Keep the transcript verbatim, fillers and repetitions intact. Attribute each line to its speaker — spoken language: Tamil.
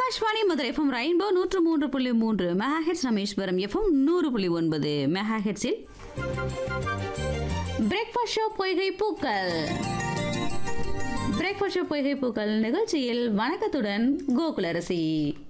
Speaker 1: ஆகாஷ்வாணி மதுரை எஃப்எம் ரெயின்போ நூற்று மூன்று புள்ளி மூன்று மெகாஹெட்ஸ், ராமேஸ்வரம் எஃப்எம் நூறு புள்ளி ஒன்பது மெகாஹெட்ஸில் பிரேக்ஃபாஸ்ட் ஷோ பொய்கை பூக்கள். பிரேக்ஃபாஸ்ட் ஷோ பொய்கை பூக்கள் நிகழ்ச்சியில் வணக்கத்துடன் கோகுலரசி.